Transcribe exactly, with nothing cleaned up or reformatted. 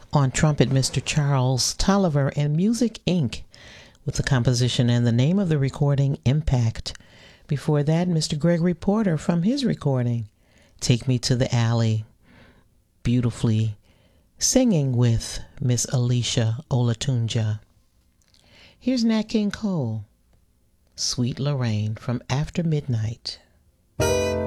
On trumpet, Mister Charles Tolliver, and Music Incorporated with the composition and the name of the recording, Impact. Before that, Mister Gregory Porter from his recording, Take Me to the Alley, beautifully singing with Miss Alicia Olatunja. Here's Nat King Cole, Sweet Lorraine from After Midnight.